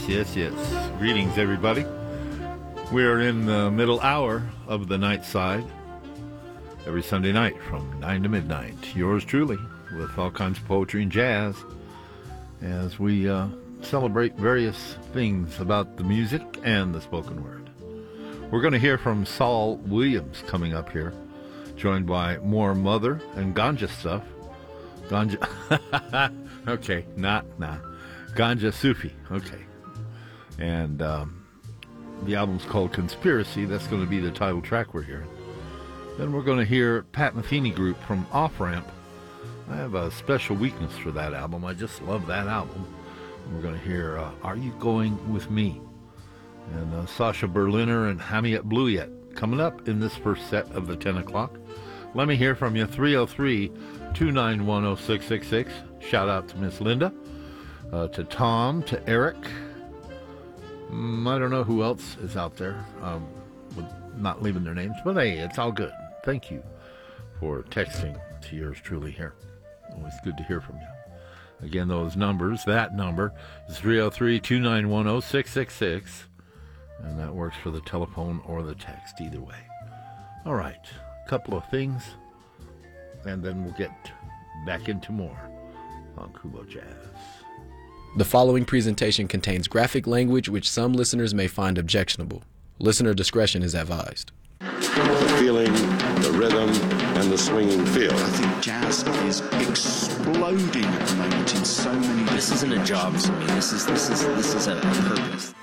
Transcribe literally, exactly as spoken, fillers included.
yes, yes. Greetings, everybody. We are in the middle hour of the night side every Sunday night from nine to midnight. Yours truly, with all kinds of poetry and jazz, as we uh, celebrate various things about the music and the spoken word. We're going to hear from Saul Williams coming up here, joined by more Mother and Ganja stuff. Ganja, okay, not, nah. Ganja Sufi, okay. And um, the album's called Conspiracy. That's going to be the title track we're hearing. Then we're going to hear Pat Metheny Group from Off Ramp. I have a special weakness for that album. I just love that album. And we're going to hear uh, Are You Going With Me? And uh, Sasha Berliner and Hamiet Bluyet coming up in this first set of the ten o'clock. Let me hear from you, three oh three, two nine one, oh six six six. Shout out to Miss Linda, uh, to Tom, to Eric. Mm, I don't know who else is out there um, with not leaving their names, but hey, it's all good. Thank you for texting to yours truly here. Always good to hear from you. Again, those numbers, that number is three oh three, two nine one, oh six six six, and that works for the telephone or the text, either way. All right, a couple of things, and then we'll get back into more on Kubo Jazz. The following presentation contains graphic language which some listeners may find objectionable. Listener discretion is advised. The feeling, the rhythm, and the swinging feel. I think jazz is exploding at the moment in so many. This isn't a job for me. This is this is this is a purpose.